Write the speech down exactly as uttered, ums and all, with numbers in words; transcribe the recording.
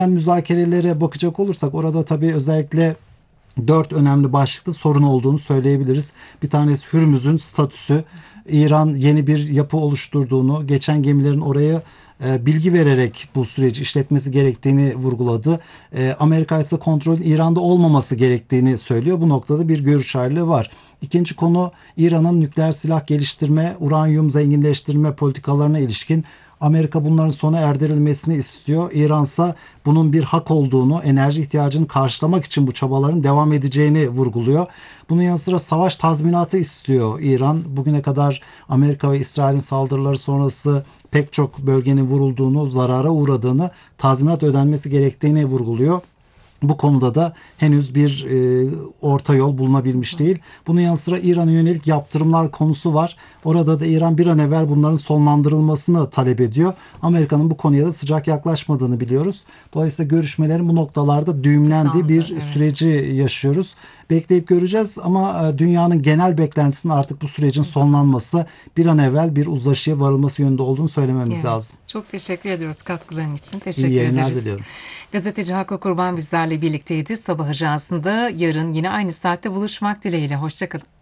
müzakerelere bakacak olursak orada tabii özellikle dört önemli başlıklı sorun olduğunu söyleyebiliriz. Bir tanesi Hürmüz'ün statüsü. İran yeni bir yapı oluşturduğunu, geçen gemilerin oraya e, bilgi vererek bu süreci işletmesi gerektiğini vurguladı. E, Amerika ise kontrolün İran'da olmaması gerektiğini söylüyor. Bu noktada bir görüş ayrılığı var. İkinci konu İran'ın nükleer silah geliştirme, uranyum zenginleştirme politikalarına ilişkin Amerika bunların sona erdirilmesini istiyor. İran ise bunun bir hak olduğunu, enerji ihtiyacını karşılamak için bu çabaların devam edeceğini vurguluyor. Bunun yanı sıra savaş tazminatı istiyor İran. Bugüne kadar Amerika ve İsrail'in saldırıları sonrası pek çok bölgenin vurulduğunu, zarara uğradığını, tazminat ödenmesi gerektiğini vurguluyor. Bu konuda da henüz bir e, orta yol bulunabilmiş değil. Bunun yanı sıra İran'a yönelik yaptırımlar konusu var. Orada da İran bir an evvel bunların sonlandırılmasını talep ediyor. Amerika'nın bu konuya da sıcak yaklaşmadığını biliyoruz. Dolayısıyla görüşmelerin bu noktalarda düğümlendiği bir Evet. süreci yaşıyoruz. Bekleyip göreceğiz ama e, dünyanın genel beklentisinin artık bu sürecin sonlanması, bir an evvel bir uzlaşıya varılması yönünde olduğunu söylememiz Evet. lazım. Çok teşekkür ediyoruz katkıların için. İyi Teşekkür yayınlar ederiz. diliyorum. Gazeteci Hakkı Kurban bizlerle birlikteydi. Sabah Ajansı'nda yarın yine aynı saatte buluşmak dileğiyle. Hoşçakalın.